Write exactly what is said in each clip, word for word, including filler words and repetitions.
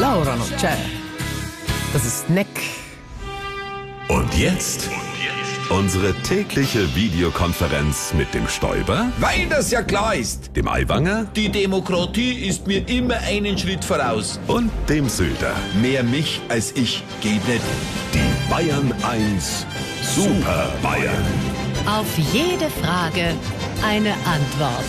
Laura non c'è. Das ist Neck. Und jetzt unsere tägliche Videokonferenz mit dem Stoiber, Weil das ja klar ist. dem Aiwanger Die Demokratie ist mir immer einen Schritt voraus. und dem Söder. Mehr mich als ich geht nicht. Die Bayern eins Super Bayern. Auf jede Frage eine Antwort.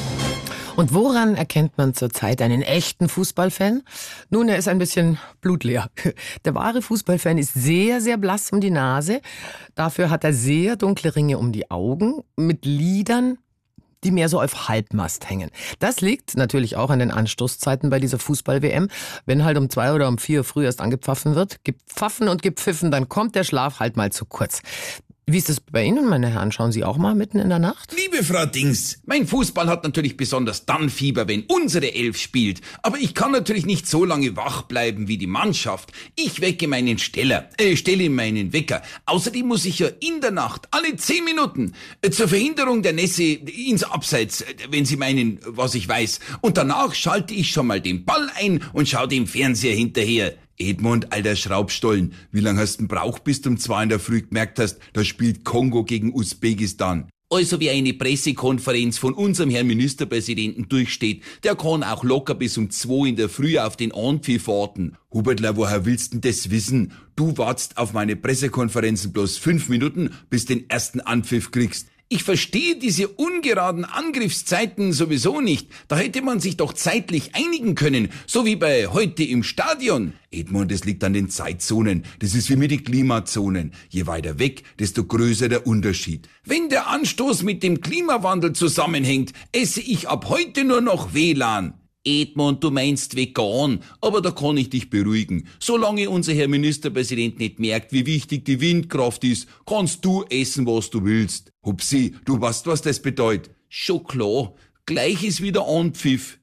Und woran erkennt man zurzeit einen echten Fußballfan? Nun, er ist ein bisschen blutleer. Der wahre Fußballfan ist sehr, sehr blass um die Nase. Dafür hat er sehr dunkle Ringe um die Augen mit Lidern, die mehr so auf Halbmast hängen. Das liegt natürlich auch an den Anstoßzeiten bei dieser Fußball-W M. Wenn halt um zwei oder um vier früh erst angepfiffen wird, gepfaffen und gepfiffen, dann kommt der Schlaf halt mal zu kurz. Wie ist es bei Ihnen, meine Herren? Schauen Sie auch mal mitten in der Nacht? Liebe Frau Dings, mein Fußball hat natürlich besonders dann Fieber, wenn unsere Elf spielt. Aber ich kann natürlich nicht so lange wach bleiben wie die Mannschaft. Ich wecke meinen Steller, äh, stelle meinen Wecker. Außerdem muss ich ja in der Nacht alle zehn Minuten äh, zur Verhinderung der Nässe ins Abseits, äh, wenn Sie meinen, was ich weiß. Und danach schalte ich schon mal den Ball ein und schaue dem Fernseher hinterher. Edmund, alter Schraubstollen, wie lang hast du denn braucht, bis du um zwei in der Früh gemerkt hast, da spielt Kongo gegen Usbekistan? Also wie eine Pressekonferenz von unserem Herrn Ministerpräsidenten durchsteht, der kann auch locker bis um zwei in der Früh auf den Anpfiff warten. Hubertler, woher willst denn das wissen? Du wartest auf meine Pressekonferenzen bloß fünf Minuten, bis den ersten Anpfiff kriegst. Ich verstehe diese ungeraden Angriffszeiten sowieso nicht. Da hätte man sich doch zeitlich einigen können, so wie bei heute im Stadion. Edmund, das liegt an den Zeitzonen. Das ist wie mit den Klimazonen. Je weiter weg, desto größer der Unterschied. Wenn der Anstoß mit dem Klimawandel zusammenhängt, esse ich ab heute nur noch W L A N. Edmund, du meinst vegan, aber da kann ich dich beruhigen. Solange unser Herr Ministerpräsident nicht merkt, wie wichtig die Windkraft ist, kannst du essen, was du willst. Hupsi, du weißt, was das bedeutet. Schon klar, gleich ist wieder Anpfiff.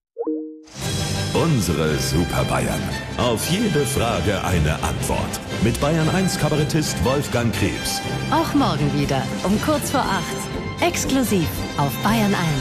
Unsere Super Bayern. Auf jede Frage eine Antwort. Mit Bayern eins Kabarettist Wolfgang Krebs. Auch morgen wieder um kurz vor acht. Exklusiv auf Bayern eins.